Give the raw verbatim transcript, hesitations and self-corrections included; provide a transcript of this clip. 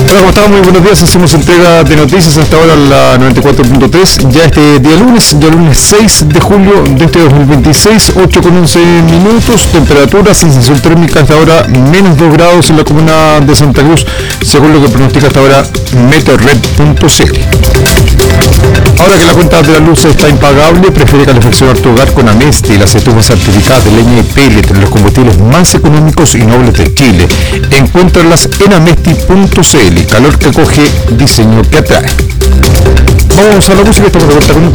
Hola, ¿cómo están? Muy buenos días. Hacemos entrega de noticias hasta ahora la noventa y cuatro punto tres. Ya este día lunes, día lunes seis de julio de este dos mil veintiséis, ocho con once minutos. Temperatura, sensación térmica hasta ahora menos dos grados en la comuna de Santa Cruz, según lo que pronostica hasta ahora meteorred punto c l. Ahora que la cuenta de la luz está impagable, prefiere calefaccionar tu hogar con Amesti y las estufas certificadas de leña y pellet, los combustibles más económicos y nobles de Chile. Encuéntralas en amesti punto c l. Calor que acoge, diseño que atrae. Vamos a la música y estamos de vuelta con un